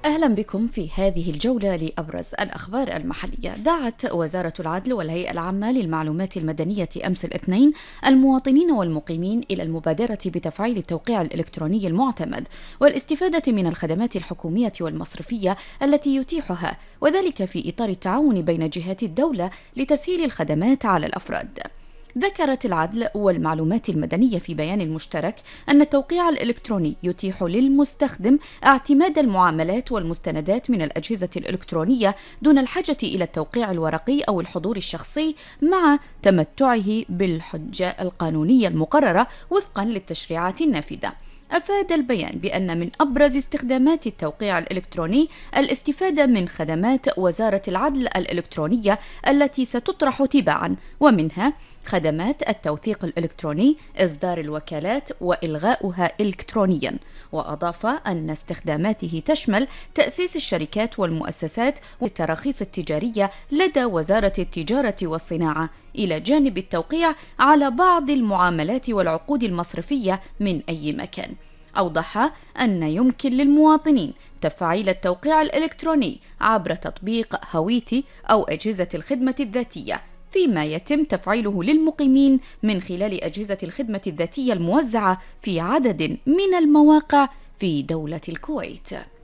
أهلا بكم في هذه الجولة لأبرز الأخبار المحلية. دعت وزارة العدل والهيئة العامة للمعلومات المدنية أمس الاثنين المواطنين والمقيمين إلى المبادرة بتفعيل التوقيع الإلكتروني المعتمد والاستفادة من الخدمات الحكومية والمصرفية التي يتيحها، وذلك في إطار التعاون بين جهات الدولة لتسهيل الخدمات على الأفراد. ذكرت العدل والمعلومات المدنية في بيان مشترك أن التوقيع الإلكتروني يتيح للمستخدم اعتماد المعاملات والمستندات من الأجهزة الإلكترونية دون الحاجة إلى التوقيع الورقي أو الحضور الشخصي، مع تمتعه بالحجة القانونية المقررة وفقا للتشريعات النافذة. أفاد البيان بأن من أبرز استخدامات التوقيع الإلكتروني الاستفادة من خدمات وزارة العدل الإلكترونية التي ستطرح تباعا، ومنها خدمات التوثيق الإلكتروني، إصدار الوكالات وإلغاؤها إلكترونيا. وأضاف أن استخداماته تشمل تأسيس الشركات والمؤسسات والتراخيص التجارية لدى وزارة التجارة والصناعة، إلى جانب التوقيع على بعض المعاملات والعقود المصرفية من أي مكان. أوضح أن يمكن للمواطنين تفعيل التوقيع الإلكتروني عبر تطبيق هويتي أو أجهزة الخدمة الذاتية، فيما يتم تفعيله للمقيمين من خلال أجهزة الخدمة الذاتية الموزعة في عدد من المواقع في دولة الكويت.